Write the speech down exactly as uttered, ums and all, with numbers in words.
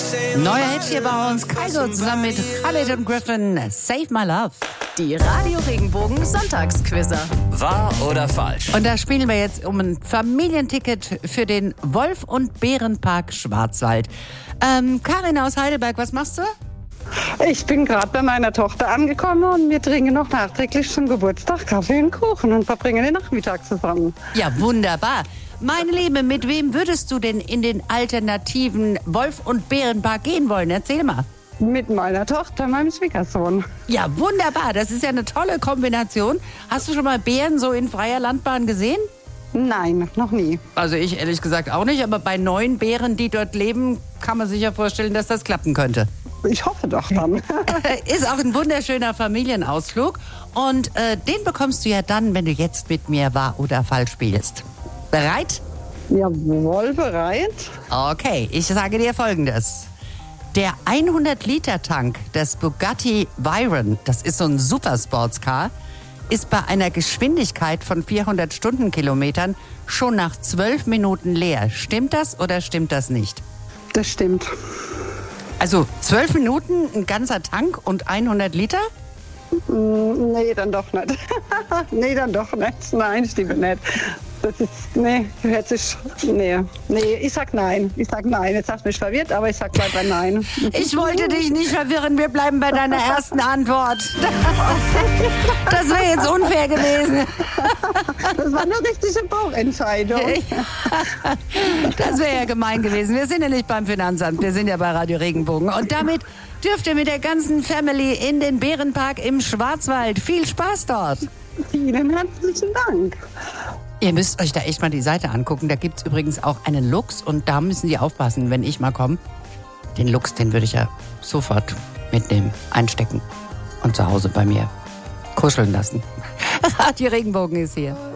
Neuer Hit hier bei uns. Kygo zusammen mit Khalid und Griffin. Save My Love. Die Radio Regenbogen Sonntagsquizzer. Wahr oder falsch? Und da spielen wir jetzt um ein Familienticket für den Wolf- und Bärenpark Schwarzwald. Ähm, Karin aus Heidelberg, was machst du? Ich bin gerade bei meiner Tochter angekommen und wir trinken noch nachträglich zum Geburtstag Kaffee und Kuchen und verbringen den Nachmittag zusammen. Ja, wunderbar. Meine Liebe, mit wem würdest du denn in den alternativen Wolf- und Bärenpark gehen wollen? Erzähl mal. Mit meiner Tochter, meinem Schwiegersohn. Ja, wunderbar. Das ist ja eine tolle Kombination. Hast du schon mal Bären so in freier Landbahn gesehen? Nein, noch nie. Also ich ehrlich gesagt auch nicht, aber bei neuen Bären, die dort leben, kann man sich ja vorstellen, dass das klappen könnte. Ich hoffe doch dann. Ist auch ein wunderschöner Familienausflug und äh, den bekommst du ja dann, wenn du jetzt mit mir wahr oder falsch spielst. Bereit? Jawohl, bereit. Okay, ich sage dir Folgendes. Der hundert-Liter-Tank des Bugatti Veyron, das ist so ein Supersportscar, ist bei einer Geschwindigkeit von vierhundert Stundenkilometern schon nach zwölf Minuten leer. Stimmt das oder stimmt das nicht? Das stimmt. Also zwölf Minuten, ein ganzer Tank und hundert Liter? Mm, nee, dann doch nicht. nee, dann doch nicht. Nein, stimmt nicht. Das ist, nee, hört sich, nee, nee, ich sag nein. Ich sag nein. Jetzt hast du mich verwirrt, aber ich sag gleich bei nein. Ich wollte dich nicht verwirren, wir bleiben bei deiner ersten Antwort. Das wäre jetzt unfair gewesen. Das war eine richtige Bauchentscheidung. Das wäre ja gemein gewesen. Wir sind ja nicht beim Finanzamt, wir sind ja bei Radio Regenbogen. Und damit dürft ihr mit der ganzen Family in den Bärenpark im Schwarzwald. Viel Spaß dort. Vielen herzlichen Dank. Ihr müsst euch da echt mal die Seite angucken. Da gibt es übrigens auch einen Luchs und da müssen die aufpassen, wenn ich mal komme. Den Luchs, den würde ich ja sofort mitnehmen, einstecken und zu Hause bei mir kuscheln lassen. Radio Regenbogen ist hier.